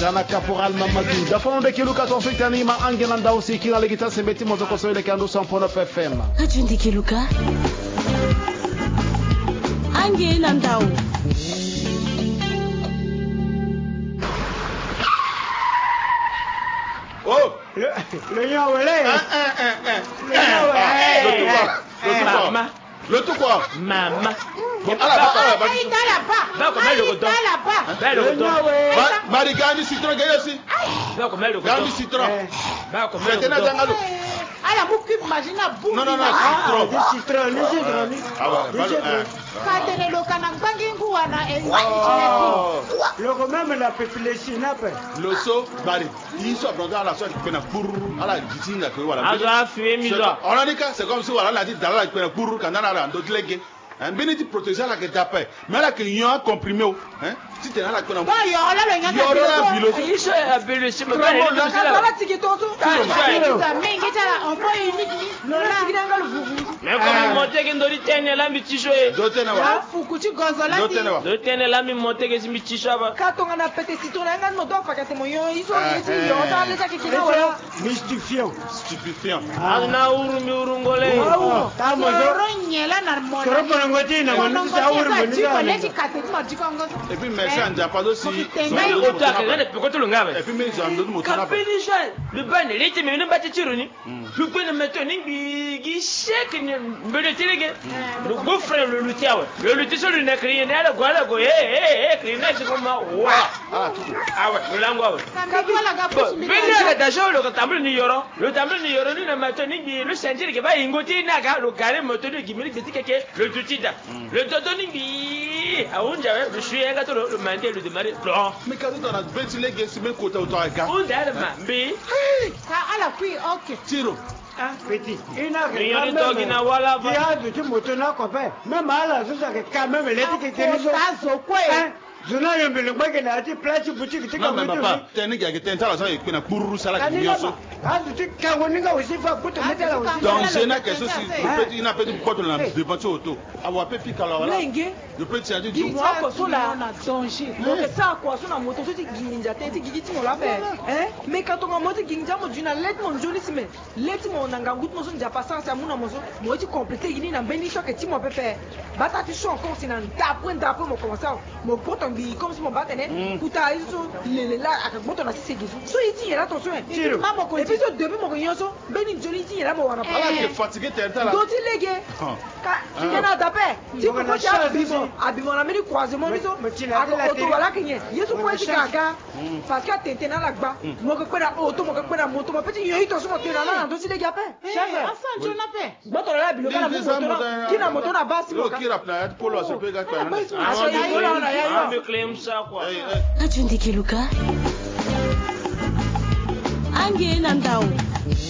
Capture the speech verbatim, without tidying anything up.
Jana Caporal Mamadou. D'afon de Kiluka ton fait anima Angelanda aussi qui a les guitares c'est bêtis moto conseil les candos cent point neuf F M. Radio de Kiluka. Angelanda. Oh, le le Yawele. Le tout quoi? Le tout quoi? Maman. Bon, à la bas, à la bas. Aïe, là là-bas. Va comme le coton. Va le coton. Marie Gani citron gagne aussi. Va comme le coton. Gani citron. Va comme le coton. Ala buku imagina buku. Non non non, citron. Ah, citron, le citron. Ah ouais, bah le. Kadene lo kana bangingu wana e. Le même la population n'a pas. Le so bari. Il soit dans la sorte qui peut na pour ala jitinga que voilà. Azo fué miso. On a dit que c'est comme si voilà la dit dans la qui peut na pour quand on a d'autres légués. Un bénédit protéger la que t'appelles. Mais là que y a un comprimé hein. Si tu es là la que na. Ba yo ala le nyanga. Yo la philo. Il se appelle le chimé. Kala tikitoto. Ça mengi tala on peut unique. Lola gidanga le vuvu. Mais comme monter que ndori tene la mitichoe. Dote na wa. Fukuchi gonzola. Dote na wa. Dote na la mi monter que mitichoa ba. Katonga na pete citron nga no do fakate moyo iso yeti yo ta leta ke kina wala. Mystifiant. Stupéfiant. Ana uru mi urungole. Ta mo zo nyela na mo. Kero ko ngoti na mo sa uru mo ni. Et puis merci anja pas aussi. Mais autant que ne peut pas tout le ngabe. Et puis mais j'en donne mon temps. Kapini jeune, le ban il était mais ne pas tironi. Je peux ne mettre ni bi chèque ni me tirege. Le beau frère le luthier. Le luthier sur le nekri ne ala gwala go eh eh eh krina c'est comme wa. Ah tout. Ah ouais, le langwa. Kabwala ga pusu. Bini le dajo le tableau ni yoro. Le tableau ni yoro ni na mettre ni bi le sentir que ba ingoti na ga le carré moto de gimeli de tikeke le tutida. Le dodo ni bi aunja je suis un gâteau le mandé le démarrer. Non. Mais quand on a ventilé que c'est même côté autour à gars. On a le mambi. Ça ala kui OK. Tiro. Ah, petit. Il a rien. Il y a des na wala ba. Il y a du moto na ko pe. Même ala so ça que quand même les tickets que nous. Ça zo quoi? Je n'ai pas le bagage là, tu places boutique tu comme. Non mais papa, t'es qui a été intéressé ça et puis na pour ça la guignoso. Ah, tu quand on est aussi fa pour te mettre là aussi. Donc c'est na quelque chose petit il n'a pas de porte là devant auto. Avoir pe pique alors là. Je peux te dire du moi ko so la na danger. Donc ça quoi so na moto so ti ginja te ti gigi ti mo la be. Hein? Mais quand on moto ginja mo duna let mon joli sime. Let mon nanga gut mo so nja passer ça mo na mo so. Mo ti compléter ini na beni so que ti mo pepe. Bata ti so encore si na d'après d'après mo commencer. Mo porte comme si mon bâtonnet kuta iso lele la akaboto na sise gisu so iti yera to so e mama ko epi so debe mo ko yoso beni joli iti yera mo wana ala ke fatigué terta la do ti lege ka kena dape ti ko ko ja bimo abimo na meri croisement mi so ako wala kenye yesu ko eti gaga parce que tente na la gba mo ko pera auto mo ko pera moto mo peti yo ito so mo tena na do ti lege ape chef asan jo na pe boto la bilo kana moto kina moto na basi mo ka kira na polo so pe ga kwa na aso ya yo na ya yo claim ça quoi. Radio de Kiluka. Angelanda.